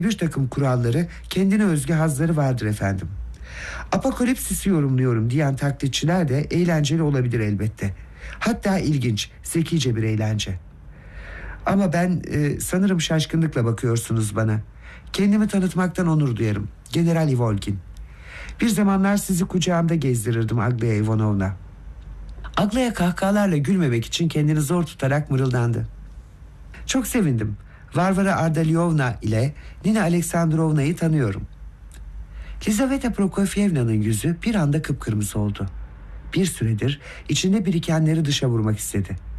Bir takım kuralları, kendine özgü hazları vardır efendim. Apokalipsisi yorumluyorum diyen taklitçiler de eğlenceli olabilir elbette. Hatta ilginç, zekice bir eğlence. Ama ben sanırım şaşkınlıkla bakıyorsunuz bana. Kendimi tanıtmaktan onur duyarım. General Ivolgin. Bir zamanlar sizi kucağımda gezdirirdim Aglaya Ivanovna. Aglaya kahkahalarla gülmemek için kendini zor tutarak mırıldandı. Çok sevindim. Varvara Ardalyovna ile Nina Aleksandrovna'yı tanıyorum. Lizaveta Prokofyevna'nın yüzü bir anda kıpkırmızı oldu. Bir süredir içinde birikenleri dışa vurmak istedi.